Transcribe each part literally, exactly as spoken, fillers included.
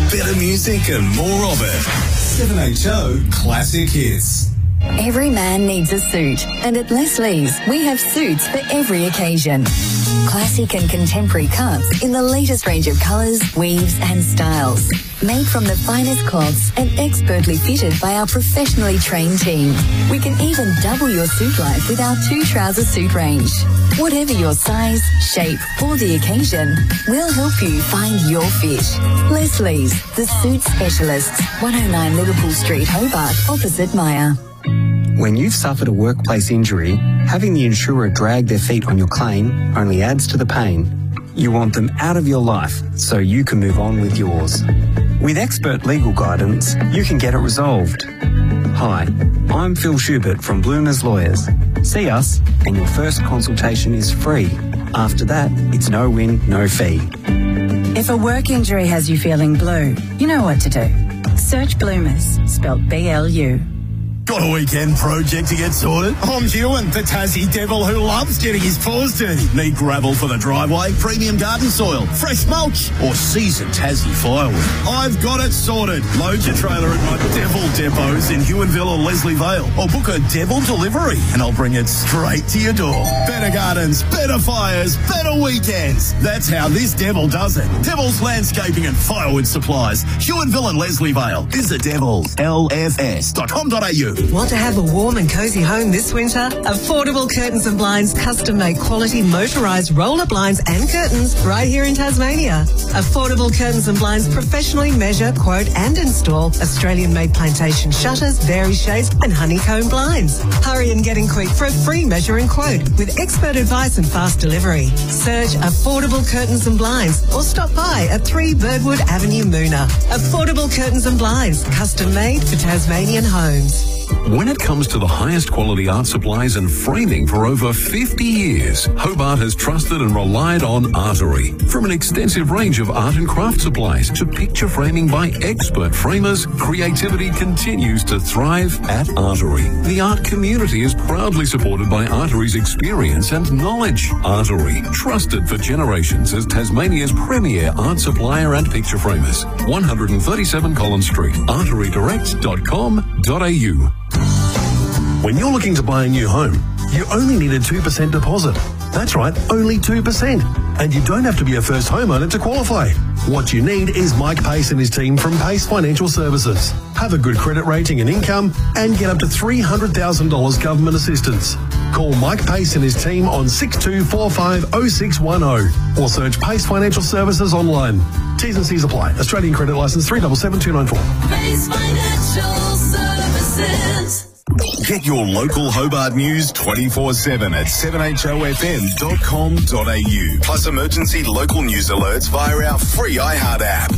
better music and more of it. seven H O Classic Hits. Every man needs a suit, and at Leslie's, we have suits for every occasion. Classic and contemporary cuts in the latest range of colours, weaves and styles. Made from the finest cloths and expertly fitted by our professionally trained team. We can even double your suit life with our two-trouser suit range. Whatever your size, shape or the occasion, we'll help you find your fit. Leslie's, the suit specialists, one oh nine Liverpool Street, Hobart, opposite Myer. When you've suffered a workplace injury, having the insurer drag their feet on your claim only adds to the pain. You want them out of your life so you can move on with yours. With expert legal guidance, you can get it resolved. Hi, I'm Phil Schubert from Bloomers Lawyers. See us and your first consultation is free. After that, it's no win, no fee. If a work injury has you feeling blue, you know what to do. Search Bloomers, spelt B L U. Got a weekend project to get sorted? I'm Ewan, the Tassie devil who loves getting his paws dirty. Need gravel for the driveway, premium garden soil, fresh mulch, or seasoned Tassie firewood? I've got it sorted. Load your trailer at my devil depots in Huonville or Leslie Vale, or book a devil delivery and I'll bring it straight to your door. Better gardens, better fires, better weekends. That's how this devil does it. Devil's Landscaping and Firewood Supplies, Huonville and Leslie Vale. Visit devils L F S dot com dot a u. Want to have a warm and cosy home this winter? Affordable Curtains and Blinds, custom-made quality motorised roller blinds and curtains right here in Tasmania. Affordable Curtains and Blinds professionally measure, quote and install Australian-made plantation shutters, various shades and honeycomb blinds. Hurry and get in quick for a free measure and quote with expert advice and fast delivery. Search Affordable Curtains and Blinds or stop by at three Birdwood Avenue, Moona. Affordable Curtains and Blinds, custom-made for Tasmanian homes. When it comes to the highest quality art supplies and framing for over fifty years, Hobart has trusted and relied on Artery. From an extensive range of art and craft supplies to picture framing by expert framers, creativity continues to thrive at Artery. The art community is proudly supported by Artery's experience and knowledge. Artery, trusted for generations as Tasmania's premier art supplier and picture framers. one thirty-seven Collins Street, artery direct dot com dot a u. When you're looking to buy a new home, you only need a two percent deposit. That's right, only two percent. And you don't have to be a first homeowner to qualify. What you need is Mike Pace and his team from Pace Financial Services. Have a good credit rating and income and get up to three hundred thousand dollars government assistance. Call Mike Pace and his team on six two four five oh six one oh or search Pace Financial Services online. T's and C's apply. Australian credit licence three seven seven two nine four. Pace Financial Services. Get your local Hobart news twenty-four seven at seven h o f m dot com dot a u. Plus emergency local news alerts via our free iHeart app.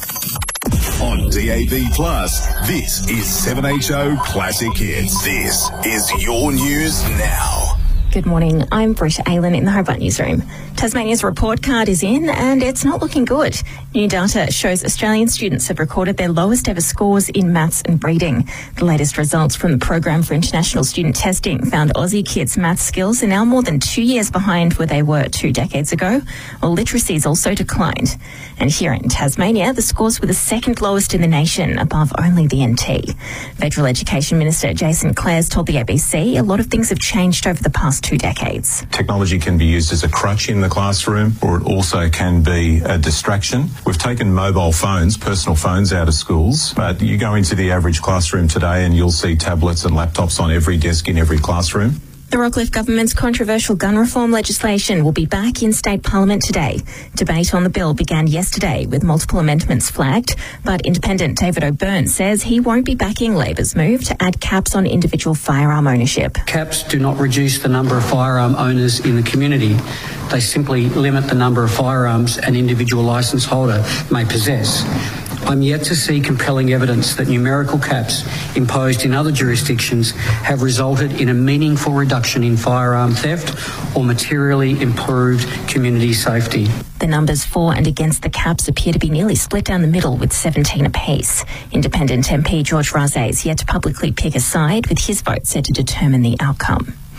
On D A B Plus, this is seven H O Classic Hits. This is your news now. Good morning. I'm Britta Aylan in the Hobart Newsroom. Tasmania's report card is in and it's not looking good. New data shows Australian students have recorded their lowest ever scores in maths and reading. The latest results from the Program for International Student Testing found Aussie kids' maths skills are now more than two years behind where they were two decades ago, while literacy has also declined. And here in Tasmania, the scores were the second lowest in the nation, above only the N T. Federal Education Minister Jason Clares told the A B C a lot of things have changed over the past two decades. Technology can be used as a crutch in the classroom, or it also can be a distraction. We've taken mobile phones, personal phones, out of schools, but you go into the average classroom today and you'll see tablets and laptops on every desk in every classroom. The Rockcliffe government's controversial gun reform legislation will be back in state parliament today. Debate on the bill began yesterday with multiple amendments flagged, but independent David O'Byrne says he won't be backing Labor's move to add caps on individual firearm ownership. Caps do not reduce the number of firearm owners in the community. They simply limit the number of firearms an individual licence holder may possess. I'm yet to see compelling evidence that numerical caps imposed in other jurisdictions have resulted in a meaningful reduction in firearm theft or materially improved community safety. The numbers for and against the caps appear to be nearly split down the middle with seventeen apiece. Independent M P George Razay is yet to publicly pick a side, with his vote set to determine the outcome.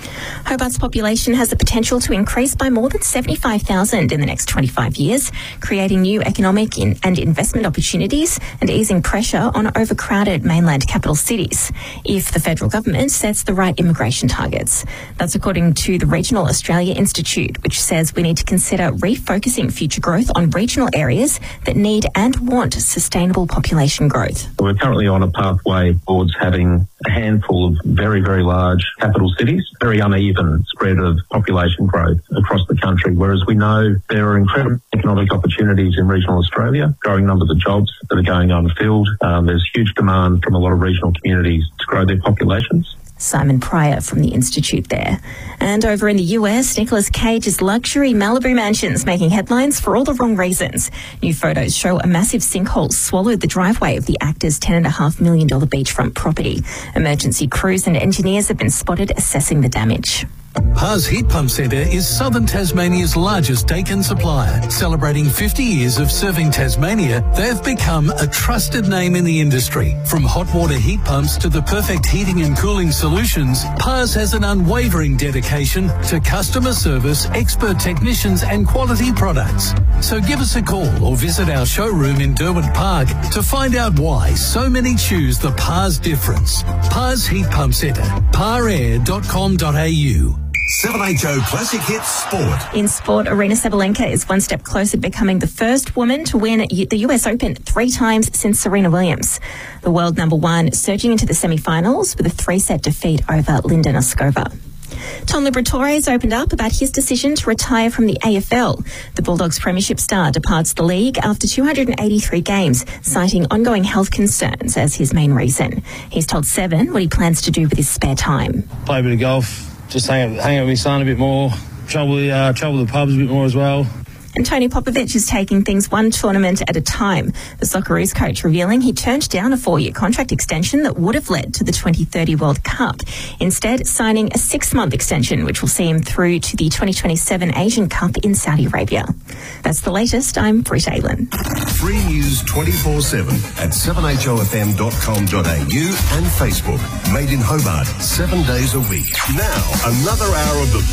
Hobart's population has the potential to increase by more than seventy-five thousand in the next twenty-five years, creating new economic in- and investment opportunities and easing pressure on overcrowded mainland capital cities, if the federal government sets the right immigration targets. That's according to the Regional Australia Institute, which says we need to consider refocusing future growth on regional areas that need and want sustainable population growth. We're currently on a pathway towards having a handful of very, very large capital cities, very uneven spread of population growth across the country, whereas we know there are incredible economic opportunities in regional Australia, growing numbers of jobs that are going unfilled. Um, there's huge demand from a lot of regional communities to grow their populations. Simon Pryor from the Institute there. And over in the U S, Nicolas Cage's luxury Malibu mansion's making headlines for all the wrong reasons. New photos show a massive sinkhole swallowed the driveway of the actor's ten point five million dollars beachfront property. Emergency crews and engineers have been spotted assessing the damage. Pars Heat Pump Centre is southern Tasmania's largest Daikin supplier. Celebrating fifty years of serving Tasmania, they've become a trusted name in the industry. From hot water heat pumps to the perfect heating and cooling solutions, Pars has an unwavering dedication to customer service, expert technicians and quality products. So give us a call or visit our showroom in Derwent Park to find out why so many choose the Pars difference. Pars Heat Pump Centre, par air dot com dot a u. seven H O Classic Hits Sport. In sport, Aryna Sabalenka is one step closer to becoming the first woman to win the U S Open three times since Serena Williams. The world number one surging into the semi-finals with a three-set defeat over Linda Noskova. Tom Liberatore has opened up about his decision to retire from the A F L. The Bulldogs premiership star departs the league after two hundred eighty-three games, citing ongoing health concerns as his main reason. He's told Seven what he plans to do with his spare time. Play a bit of golf. Just hang out, hang out with my son a bit more, travel, uh, travel the pubs a bit more as well. And Tony Popovich is taking things one tournament at a time. The Socceroos coach revealing he turned down a four-year contract extension that would have led to the twenty thirty World Cup, instead signing a six-month extension which will see him through to the twenty twenty-seven Asian Cup in Saudi Arabia. That's the latest. I'm Britt Aylan. Free news twenty-four seven at seven h o f m dot com dot a u and Facebook. Made in Hobart, seven days a week. Now, another hour of the